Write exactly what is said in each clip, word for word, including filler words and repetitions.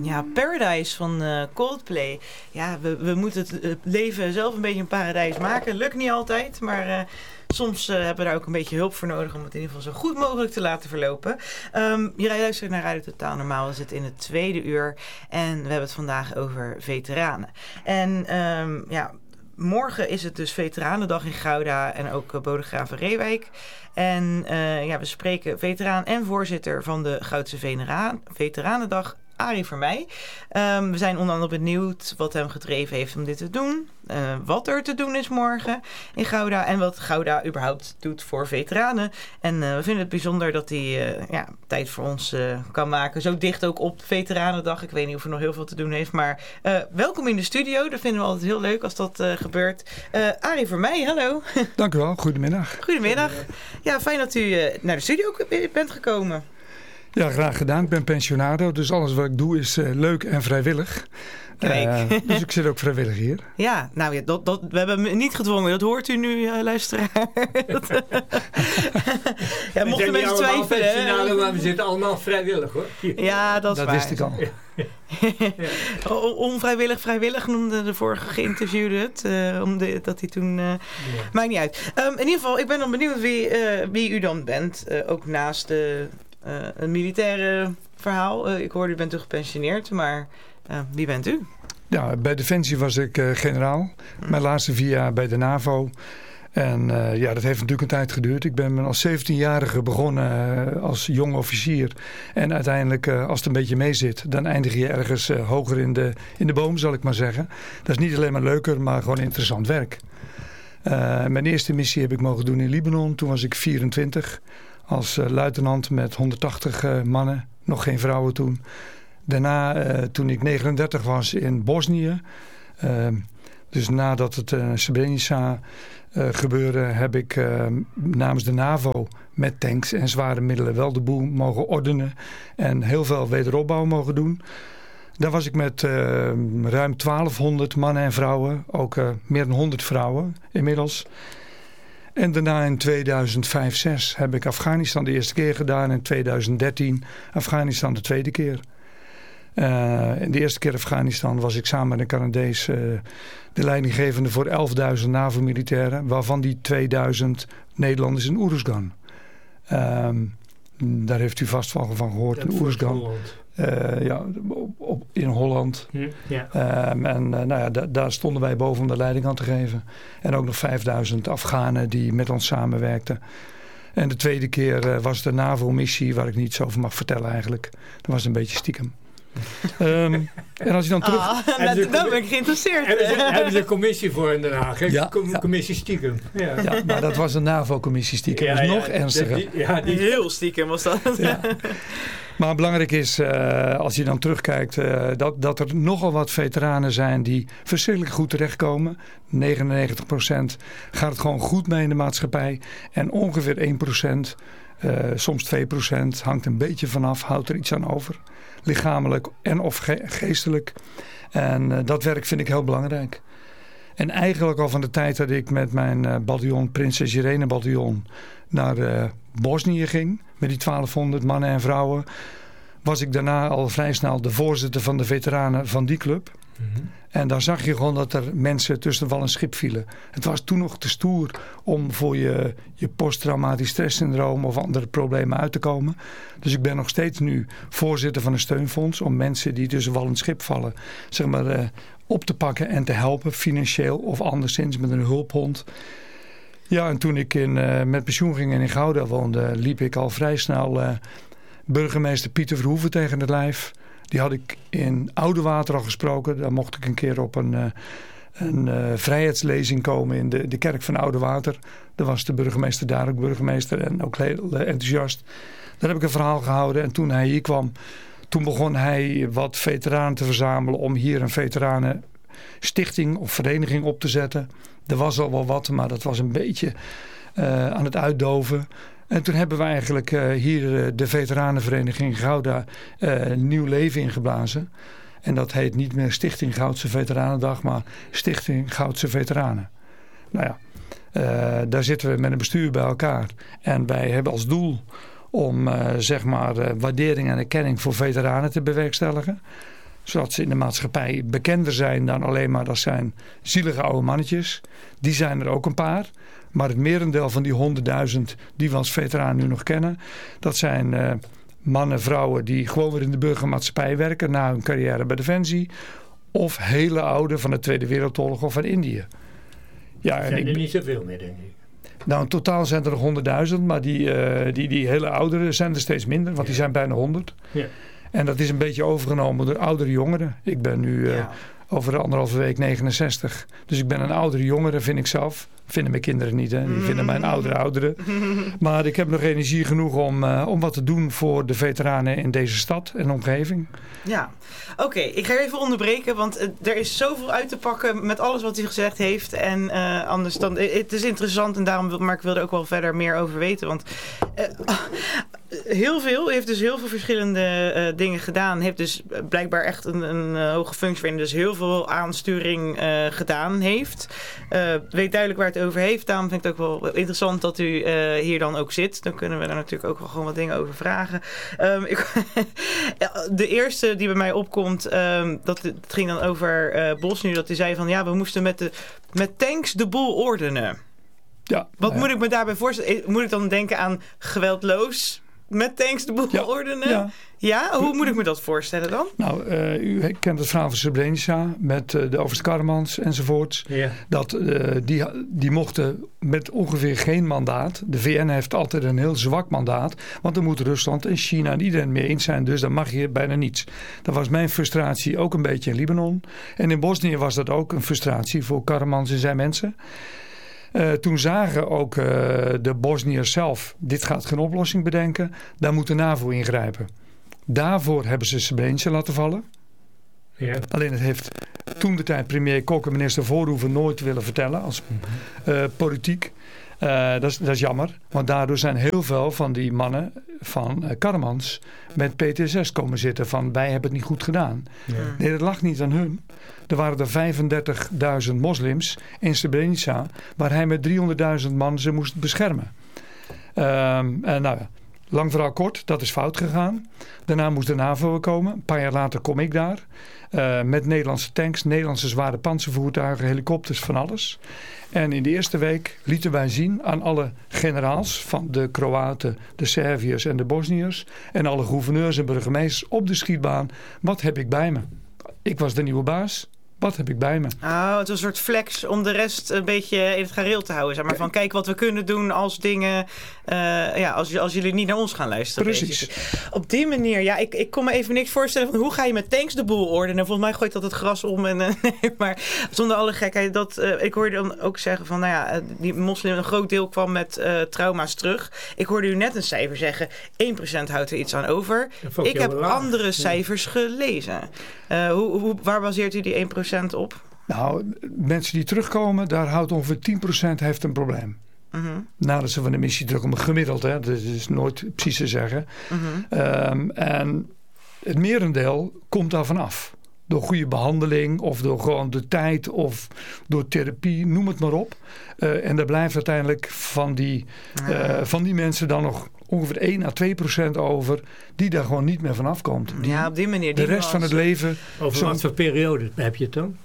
Ja, Paradise van uh, Coldplay. Ja, we, we moeten het uh, leven zelf een beetje een paradijs maken. Lukt niet altijd, maar uh, soms uh, hebben we daar ook een beetje hulp voor nodig om het in ieder geval zo goed mogelijk te laten verlopen. Um, je luistert naar Radio Totaal Normaal. We zitten in het tweede uur en we hebben het vandaag over veteranen. En um, ja, morgen is het dus Veteranendag in Gouda en ook uh, Bodegraven Reewijk. En uh, ja, we spreken veteraan en voorzitter van de Goudse Venera- Veteranendag, Arie Vermeij. Um, we zijn onder andere benieuwd wat hem gedreven heeft om dit te doen. Uh, wat er te doen is morgen in Gouda. En wat Gouda überhaupt doet voor veteranen. En uh, we vinden het bijzonder dat hij uh, ja, tijd voor ons uh, kan maken. Zo dicht ook op Veteranendag. Ik weet niet of er nog heel veel te doen heeft. Maar uh, welkom in de studio. Dat vinden we altijd heel leuk als dat uh, gebeurt. Uh, Arie Vermeij, hallo. Dank u wel. Goedemiddag. Goedemiddag. Ja, fijn dat u uh, naar de studio bent gekomen. Ja, graag gedaan. Ik ben pensionado, dus alles wat ik doe is uh, leuk en vrijwillig. Kijk. Uh, dus ik zit ook vrijwillig hier. Ja, nou ja, dat, dat, we hebben hem niet gedwongen. Dat hoort u nu, uh, luisteraar. Ja, mochten mensen twijfelen. Maar we zitten allemaal vrijwillig, hoor. Ja, dat is dat waar. wist ik al. Ja. Onvrijwillig, vrijwillig noemde de vorige geïnterviewde het. Uh, om de, dat hij toen... Uh, ja. Maakt niet uit. Um, in ieder geval, ik ben dan benieuwd wie, uh, wie u dan bent. Uh, ook naast de... Uh, een militaire verhaal. Uh, ik hoorde, u bent toen gepensioneerd, maar uh, wie bent u? Ja, bij Defensie was ik uh, generaal. Hm. Mijn laatste vier jaar bij de NAVO. En uh, ja, dat heeft natuurlijk een tijd geduurd. Ik ben als zeventienjarige begonnen uh, als jong officier. En uiteindelijk, uh, als het een beetje mee zit, dan eindig je ergens uh, hoger in de, in de boom, zal ik maar zeggen. Dat is niet alleen maar leuker, maar gewoon interessant werk. Uh, mijn eerste missie heb ik mogen doen in Libanon. Toen was ik vierentwintig. Als uh, luitenant met honderdtachtig uh, mannen. Nog geen vrouwen toen. Daarna, uh, toen ik negenendertig was in Bosnië. Uh, dus nadat het uh, Srebrenica uh, gebeurde, heb ik uh, namens de NAVO met tanks en zware middelen wel de boel mogen ordenen. En heel veel wederopbouw mogen doen. Daar was ik met uh, ruim twaalfhonderd mannen en vrouwen. Ook uh, meer dan honderd vrouwen inmiddels. En daarna in tweeduizend vijf zes heb ik Afghanistan de eerste keer gedaan. En in tweeduizend dertien Afghanistan de tweede keer. Uh, in de eerste keer Afghanistan was ik samen met een Canadees uh, de leidinggevende voor elfduizend NAVO-militairen. Waarvan die tweeduizend Nederlanders in Oeruzgan. Uh, daar heeft u vast wel van gehoord. In Oeruzgan. Uh, ja, op, op, in Holland. Hm, ja. Um, en uh, nou ja, da, daar stonden wij boven om de leiding aan te geven. En ook nog vijfduizend Afghanen die met ons samenwerkten. En de tweede keer uh, was de NAVO-missie waar ik niets over mag vertellen eigenlijk. Dat was een beetje stiekem. um, en als je dan terug... Ah, nou, dan ben ik geïnteresseerd. Hebben ze, hebben ze een commissie voor in Den Haag? Ja, Com- ja. Commissie stiekem. Ja. Ja, maar dat was een NAVO-commissie stiekem. Ja, dat is ja, nog ernstiger. Die, ja, die... Heel stiekem was dat. Ja. Maar belangrijk is, uh, als je dan terugkijkt, uh, dat, dat er nogal wat veteranen zijn die verschrikkelijk goed terechtkomen. negenennegentig procent gaat het gewoon goed mee in de maatschappij. En ongeveer één procent, uh, soms twee procent, hangt een beetje vanaf, houdt er iets aan over. Lichamelijk en of ge- geestelijk. En uh, dat werk vind ik heel belangrijk. En eigenlijk al van de tijd dat ik met mijn uh, bataljon, Prinses Irene bataljon, naar uh, Bosnië ging, met die twaalfhonderd mannen en vrouwen, was ik daarna al vrij snel de voorzitter van de veteranen van die club. Mm-hmm. En daar zag je gewoon dat er mensen tussen wal en schip vielen. Het was toen nog te stoer om voor je, je posttraumatisch stresssyndroom of andere problemen uit te komen. Dus ik ben nog steeds nu voorzitter van een steunfonds om mensen die tussen wal en schip vallen, zeg maar, uh, op te pakken en te helpen, financieel of anderszins met een hulphond. Ja, en toen ik in, uh, met pensioen ging en in Gouda woonde, liep ik al vrij snel uh, burgemeester Pieter Verhoeven tegen het lijf. Die had ik in Oudewater al gesproken. Daar mocht ik een keer op een, uh, een uh, vrijheidslezing komen in de, de kerk van Oudewater. Daar was de burgemeester daar ook burgemeester en ook heel uh, enthousiast. Daar heb ik een verhaal gehouden en toen hij hier kwam, toen begon hij wat veteranen te verzamelen om hier een veteranenstichting of vereniging op te zetten. Er was al wel wat, maar dat was een beetje uh, aan het uitdoven. En toen hebben we eigenlijk uh, hier uh, de veteranenvereniging Gouda uh, nieuw leven ingeblazen. En dat heet niet meer Stichting Goudse Veteranendag, maar Stichting Goudse Veteranen. Nou ja, uh, daar zitten we met een bestuur bij elkaar. En wij hebben als doel om uh, zeg maar uh, waardering en erkenning voor veteranen te bewerkstelligen. Zodat ze in de maatschappij bekender zijn dan alleen maar dat zijn zielige oude mannetjes. Die zijn er ook een paar. Maar het merendeel van die honderdduizend die we als veteraan nu nog kennen. Dat zijn uh, mannen, vrouwen die gewoon weer in de burgermaatschappij werken. Na hun carrière bij Defensie. Of hele oude van de Tweede Wereldoorlog of van Indië. Ja, er zijn en er ik, niet zoveel meer, denk ik. Nou, in totaal zijn er nog honderdduizend. Maar die, uh, die, die hele ouderen zijn er steeds minder. Want ja. die zijn bijna honderd. Ja. En dat is een beetje overgenomen door oudere jongeren. Ik ben nu uh, ja. over anderhalve week negenenzestig. Dus ik ben een oudere jongere, vind ik zelf. Vinden mijn kinderen niet, hè. Die vinden mij een oudere oudere. Maar ik heb nog energie genoeg om, uh, om wat te doen voor de veteranen in deze stad en omgeving. Ja, oké. Okay, ik ga even onderbreken, want uh, er is zoveel uit te pakken met alles wat u gezegd heeft. En uh, anders dan... Uh, het is interessant en daarom wil, maar ik wil er ook wel verder meer over weten. Want uh, uh, heel veel, heeft dus heel veel verschillende uh, dingen gedaan. Heeft dus blijkbaar echt een, een uh, hoge functie waarin dus heel veel aansturing uh, gedaan heeft. Uh, weet duidelijk waar het over heeft. Daarom vind ik het ook wel interessant dat u uh, hier dan ook zit. Dan kunnen we daar natuurlijk ook wel gewoon wat dingen over vragen. Um, ik, de eerste die bij mij opkomt, um, dat het ging dan over uh, Bosnië. Dat hij zei van ja, we moesten met, de, met tanks de boel ordenen. Ja, wat ja. moet ik me daarbij voorstellen? Moet ik dan denken aan geweldloos met tanks de boel ja. ordenen? Ja. Ja, hoe moet ik me dat voorstellen dan? Nou, uh, u kent het verhaal van Srebrenica met uh, de overste Karmans enzovoorts. Ja. Dat uh, die, die mochten met ongeveer geen mandaat. De V N heeft altijd een heel zwak mandaat. Want dan moet Rusland en China en iedereen mee eens zijn. Dus dan mag je bijna niets. Dat was mijn frustratie ook een beetje in Libanon. En in Bosnië was dat ook een frustratie voor Karmans en zijn mensen. Uh, toen zagen ook uh, de Bosniërs zelf, dit gaat geen oplossing bedenken. Daar moet de NAVO ingrijpen. Daarvoor hebben ze Srebrenica laten vallen. Ja. Alleen het heeft toen de tijd premier Kok en minister Voorhoeven nooit willen vertellen als uh, politiek. Uh, dat, is, dat is jammer, want daardoor zijn heel veel van die mannen van uh, Karmans met P T S S komen zitten van wij hebben het niet goed gedaan. Ja. Nee, dat lag niet aan hun. Er waren er vijfendertigduizend moslims in Srebrenica waar hij met driehonderdduizend man ze moest beschermen. Um, en nou ja. Lang verhaal kort, dat is fout gegaan. Daarna moest de NAVO komen. Een paar jaar later kom ik daar. Uh, met Nederlandse tanks, Nederlandse zware pantservoertuigen, helikopters, van alles. En in de eerste week lieten wij zien aan alle generaals van de Kroaten, de Serviërs en de Bosniërs. En alle gouverneurs en burgemeesters op de schietbaan. Wat heb ik bij me? Ik was de nieuwe baas. Wat heb ik bij me? Oh, het was een soort flex om de rest een beetje in het gareel te houden. Zeg maar van kijk wat we kunnen doen als dingen... Uh, ja, als, als jullie niet naar ons gaan luisteren. Precies. Basically. Op die manier, ja, ik, ik kon me even niks voorstellen van hoe ga je met tanks de boel ordenen. Volgens mij gooit dat het gras om. En, uh, nee, maar zonder alle gekheid, dat, uh, ik hoorde dan ook zeggen van, nou ja, die moslim, een groot deel kwam met uh, trauma's terug. Ik hoorde u net een cijfer zeggen, één procent houdt er iets aan over. Ik heb laag. andere cijfers ja. gelezen. Uh, hoe, hoe, waar baseert u die één procent op? Nou, mensen die terugkomen, daar houdt ongeveer tien procent heeft een probleem. Mm-hmm. Nadat ze van de missie terugkomen, gemiddeld, hè, dat is nooit precies te zeggen. Mm-hmm. Um, en het merendeel komt daarvan af. Door goede behandeling of door gewoon de tijd of door therapie, noem het maar op. Uh, en daar blijft uiteindelijk van die, uh, van die mensen dan nog ongeveer één à twee procent over die daar gewoon niet meer vanaf komt. Die, ja, op die manier. Die de rest van het leven... Over zo, wat voor periode heb je het dan?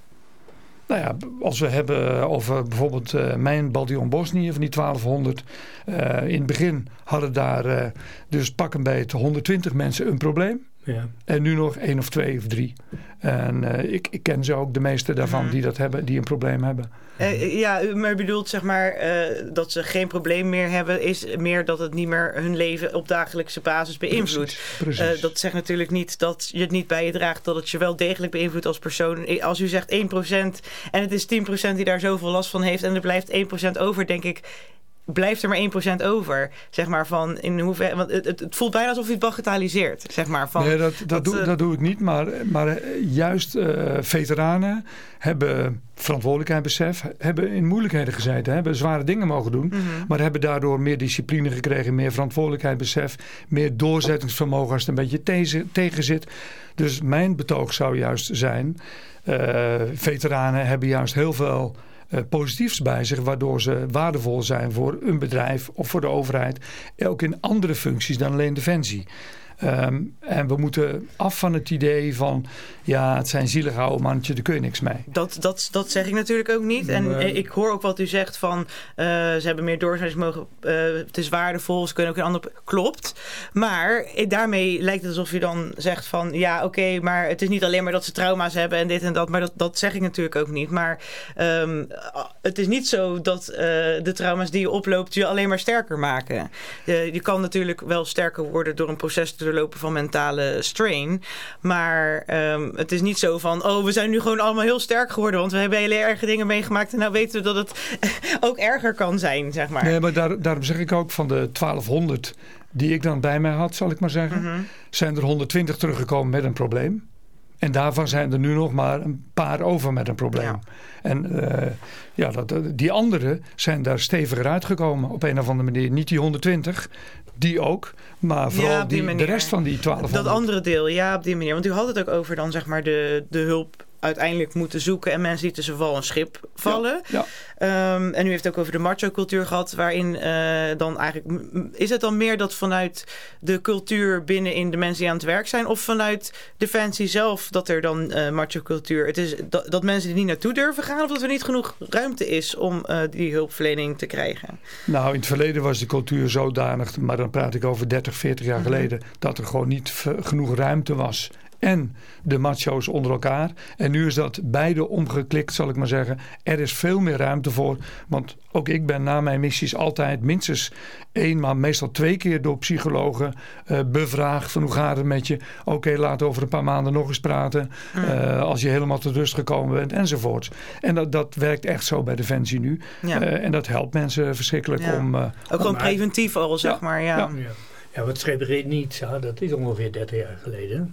Nou ja, als we hebben over bijvoorbeeld uh, mijn bataljon Bosnië van die twaalfhonderd. Uh, in het begin hadden daar uh, dus pak een beetje honderdtwintig mensen een probleem. Ja. En nu nog één of twee of drie. En uh, ik, ik ken ze ook, de meeste daarvan mm. die dat hebben, die een probleem hebben. Uh, ja, maar u bedoelt zeg maar uh, dat ze geen probleem meer hebben, is meer dat het niet meer hun leven op dagelijkse basis beïnvloedt. Precies, precies. Uh, dat zegt natuurlijk niet dat je het niet bij je draagt, dat het je wel degelijk beïnvloedt als persoon. Als u zegt één procent en het is tien procent die daar zoveel last van heeft en er blijft één procent over, denk ik, blijft er maar één procent over, zeg maar, van in hoeverre, want het, het, het voelt bijna alsof u het bagatelliseert, zeg maar. Van, nee, dat, dat, dat, doe, uh, dat doe ik niet, maar, maar juist uh, veteranen hebben verantwoordelijkheidsbesef, hebben in moeilijkheden gezeten, hebben zware dingen mogen doen, mm-hmm. maar hebben daardoor meer discipline gekregen, meer verantwoordelijkheidsbesef, meer doorzettingsvermogen als het een beetje te- tegen zit. Dus mijn betoog zou juist zijn, uh, veteranen hebben juist heel veel Uh, positiefs bij zich, waardoor ze waardevol zijn voor een bedrijf of voor de overheid, ook in andere functies dan alleen defensie. Um, en we moeten af van het idee van, ja, het zijn zielige oude mannetjes, daar kun je niks mee. Dat, dat, dat zeg ik natuurlijk ook niet. En Nee. ik hoor ook wat u zegt van, uh, ze hebben meer doorzettingsvermogen, uh, het is waardevol, ze kunnen ook een ander... Klopt. Maar daarmee lijkt het alsof je dan zegt van, ja, oké, okay, maar het is niet alleen maar dat ze trauma's hebben en dit en dat, maar dat, dat zeg ik natuurlijk ook niet. Maar um, het is niet zo dat uh, de trauma's die je oploopt je alleen maar sterker maken. Uh, je kan natuurlijk wel sterker worden door een proces te doorlopen van mentale strain. Maar um, het is niet zo van, oh, we zijn nu gewoon allemaal heel sterk geworden, want we hebben hele erge dingen meegemaakt en nou weten we dat het ook erger kan zijn, zeg maar. Nee, maar daar, daarom zeg ik ook van de twaalfhonderd die ik dan bij mij had, zal ik maar zeggen, mm-hmm. zijn er honderdtwintig teruggekomen met een probleem. En daarvan zijn er nu nog maar een paar over met een probleem. Ja. En uh, ja, dat, die anderen zijn daar steviger uitgekomen op een of andere manier. Niet die honderdtwintig, die ook, maar vooral ja, die, die de rest van die twaalfhonderd. Dat andere deel, ja, op die manier. Want u had het ook over dan zeg maar de, de hulp uiteindelijk moeten zoeken en mensen die tussen wal en schip vallen. Ja, ja. Um, en u heeft ook over de macho-cultuur gehad, waarin uh, dan eigenlijk... Is het dan meer dat vanuit de cultuur binnenin de mensen die aan het werk zijn, of vanuit Defensie zelf dat er dan uh, macho-cultuur... Het is dat, dat mensen er niet naartoe durven gaan, of dat er niet genoeg ruimte is om uh, die hulpverlening te krijgen? Nou, in het verleden was de cultuur zodanig, maar dan praat ik over dertig, veertig jaar mm-hmm. geleden, dat er gewoon niet v- genoeg ruimte was. En de macho's onder elkaar. En nu is dat beide omgeklikt, zal ik maar zeggen. Er is veel meer ruimte voor. Want ook ik ben na mijn missies altijd minstens één, maar meestal twee keer door psychologen uh, bevraagd. Van hoe gaat het met je? Oké, okay, laten we over een paar maanden nog eens praten. Mm. Uh, als je helemaal tot rust gekomen bent enzovoorts. En dat, dat werkt echt zo bij Defensie nu. Ja. Uh, en dat helpt mensen verschrikkelijk ja. om... Uh, ook gewoon preventief al, zeg ja, maar. Ja, ja. ja. ja wat Srebrenica, dat is ongeveer dertig jaar geleden.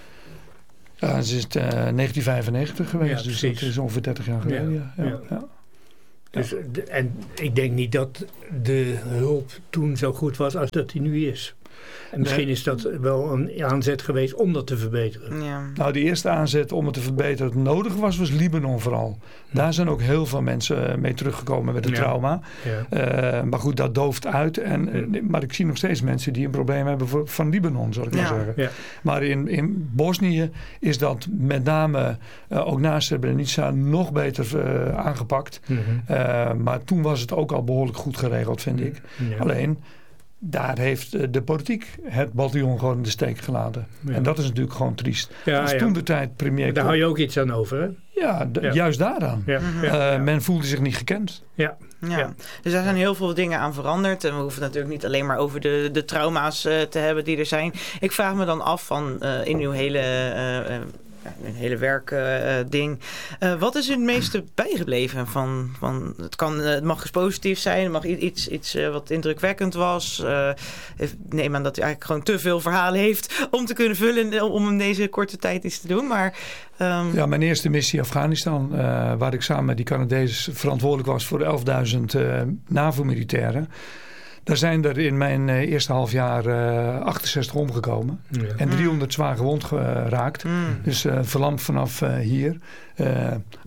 Ja, het is uh, negentien vijfennegentig geweest, ja, dus dat is ongeveer dertig jaar geleden. Ja, ja, ja. Ja. Dus, en ik denk niet dat de hulp toen zo goed was als dat die nu is. En misschien is dat wel een aanzet geweest om dat te verbeteren. Ja. Nou, de eerste aanzet om het te verbeteren dat nodig was, was Libanon vooral. Daar zijn ook heel veel mensen mee teruggekomen met het ja. trauma. Ja. Uh, maar goed, dat dooft uit. En, ja. Maar ik zie nog steeds mensen die een probleem hebben voor, van Libanon, zal ik ja. maar zeggen. Ja. Maar in, in Bosnië is dat met name, uh, ook na Srebrenica, nog beter uh, aangepakt. Mm-hmm. Uh, maar toen was het ook al behoorlijk goed geregeld, vind ik. Ja. Alleen... Daar heeft de politiek het bataljon gewoon in de steek gelaten. Ja. En dat is natuurlijk gewoon triest. Ja, Als ja. toen de tijd premier... Daar hou je ook iets aan over, hè? Ja, d- ja. juist daaraan. Ja. Uh, ja. Men voelde zich niet gekend. Ja. Ja. ja, dus daar zijn heel veel dingen aan veranderd. En we hoeven het natuurlijk niet alleen maar over de, de trauma's uh, te hebben die er zijn. Ik vraag me dan af van uh, in uw hele... Uh, uh, Ja, een hele werkding. Uh, uh, wat is u het meeste bijgebleven? Van, van, het, kan, uh, het mag eens positief zijn. Het mag iets, iets uh, wat indrukwekkend was. Uh, ik neem aan dat u eigenlijk gewoon te veel verhalen heeft om te kunnen vullen. Om in deze korte tijd iets te doen. Maar, um... Ja, mijn eerste missie Afghanistan. Uh, waar ik samen met die Canadezen verantwoordelijk was voor elfduizend uh, NAVO-militairen. Daar zijn er in mijn uh, eerste half jaar uh, achtenzestig omgekomen. Ja. En driehonderd zwaar gewond geraakt. Mm. Dus uh, verlamd vanaf uh, hier. Uh,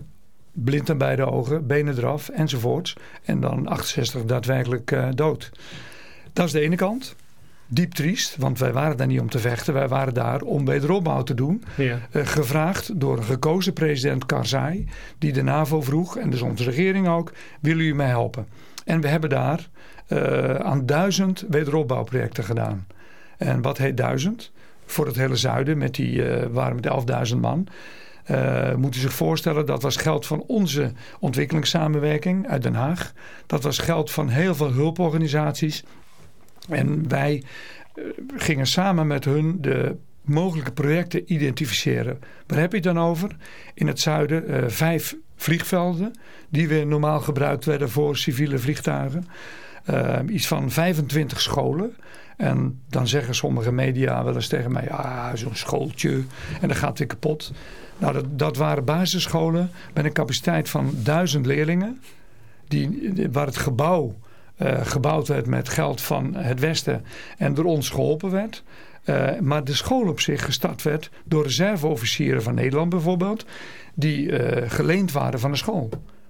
blind aan beide ogen, benen eraf enzovoorts. En dan achtenzestig daadwerkelijk uh, dood. Dat is de ene kant. Diep triest, want wij waren daar niet om te vechten. Wij waren daar om wederopbouw te doen. Ja. Uh, gevraagd door een gekozen president Karzai. Die de NAVO vroeg, en dus onze regering ook. Willen jullie mij helpen? En we hebben daar... Uh, aan duizend wederopbouwprojecten gedaan. En wat heet duizend? Voor het hele zuiden, met die uh, waren met elfduizend man. Uh, moet u zich voorstellen, dat was geld van onze ontwikkelingssamenwerking uit Den Haag. Dat was geld van heel veel hulporganisaties. En wij uh, gingen samen met hun de mogelijke projecten identificeren. Waar heb je het dan over? In het zuiden uh, vijf vliegvelden die weer normaal gebruikt werden voor civiele vliegtuigen. Uh, iets van vijfentwintig scholen. En dan zeggen sommige media wel eens tegen mij... ja, zo'n schooltje en dan gaat weer kapot. Nou, dat, dat waren basisscholen met een capaciteit van duizend leerlingen... Die, waar het gebouw uh, gebouwd werd met geld van het Westen... en door ons geholpen werd... Uh, maar de school op zich gestart werd door reserveofficieren van Nederland bijvoorbeeld... die uh, geleend waren van de school...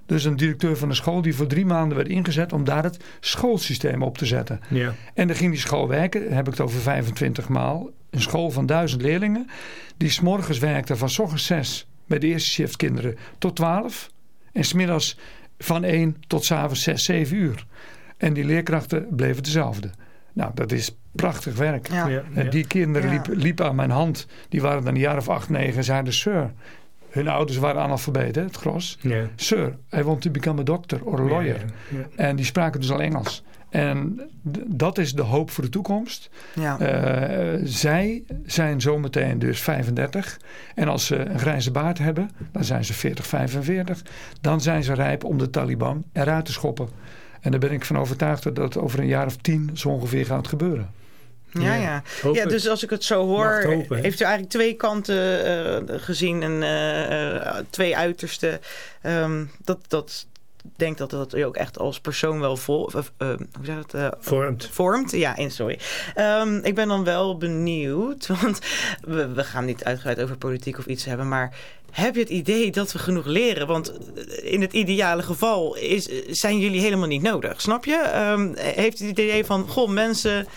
Dus een directeur van een school die voor drie maanden werd ingezet om daar het schoolsysteem op te zetten. Ja. En dan ging die school werken, heb ik het over vijfentwintig maal. Een school van duizend leerlingen. Die 's morgens werkte van 's ochtends zes bij de eerste shift kinderen tot twaalf. En 's middags van één tot 's avonds zes, zeven uur. En die leerkrachten bleven dezelfde. Nou, dat is prachtig werk. Ja. Ja, En ja. die kinderen Ja. liepen, liepen aan mijn hand. Die waren dan een jaar of acht, negen en zeiden: Sir, hun ouders waren analfabeet, hè, het gros. Ja. Sir, I want to become a doctor or a lawyer. Ja, ja. En die spraken dus al Engels. En d- dat is de hoop voor de toekomst. Ja. Uh, zij zijn zometeen dus vijfendertig. En als ze een grijze baard hebben, dan zijn ze veertig, vijfenveertig. Dan zijn ze rijp om de Taliban eruit te schoppen. En daar ben ik van overtuigd dat dat over een jaar of tien zo ongeveer gaat gebeuren. Ja, ja. Hoop ja, het. dus als ik het zo hoor, Mag het hopen, hè? heeft u eigenlijk twee kanten uh, gezien en uh, uh, twee uitersten. Um, dat, dat denk dat dat u ook echt als persoon wel vol, uh, uh, hoe zeg het? Uh, Vormt. Vormt, ja, in, sorry. Um, ik ben dan wel benieuwd, want we, we gaan niet uitgebreid over politiek of iets hebben, maar heb je het idee dat we genoeg leren? Want in het ideale geval is, zijn jullie helemaal niet nodig, snap je? Um, heeft u het idee van, goh, mensen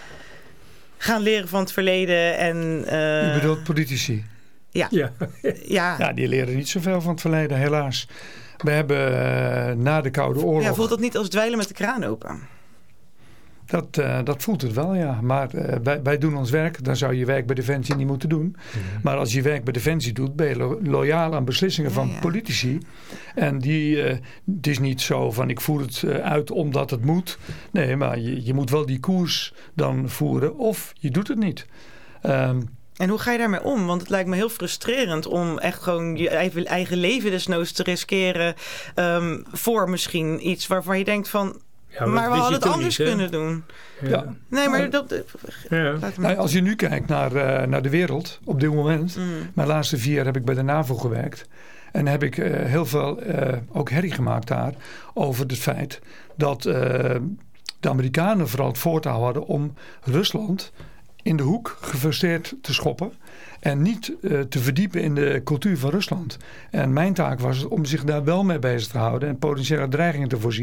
gaan leren van het verleden en... Uh, U bedoelt politici? Ja. Ja. Ja. Ja, die leren niet zoveel van het verleden, helaas. We hebben uh, na de Koude Oorlog... Ja, voelt dat niet als dweilen met de kraan open? Dat, uh, dat voelt het wel, ja. Maar uh, wij, wij doen ons werk. Dan zou je werk bij Defensie niet moeten doen. Mm-hmm. Maar als je werk bij Defensie doet, ben je lo- loyaal aan beslissingen van ja, ja. politici. En die, uh, het is niet zo van ik voer het uh, uit omdat het moet. Nee, maar je, je moet wel die koers dan voeren. Of je doet het niet. Um, En hoe ga je daarmee om? Want het lijkt me heel frustrerend om echt gewoon je eigen, eigen leven desnoods te riskeren um, voor misschien iets waarvan je denkt van... Ja, maar we hadden het anders niet, kunnen doen. Ja. Ja. Nee, maar dat... Ja. Nou, als je nu kijkt naar, uh, naar de wereld op dit moment... Mm. Mijn laatste vier jaar heb ik bij de NAVO gewerkt. En heb ik uh, heel veel uh, ook herrie gemaakt daar... over het feit dat uh, de Amerikanen vooral het voortouw hadden... om Rusland in de hoek gefrustreerd te schoppen... en niet uh, te verdiepen in de cultuur van Rusland. En mijn taak was het om zich daar wel mee bezig te houden... en potentiële dreigingen te voorzien.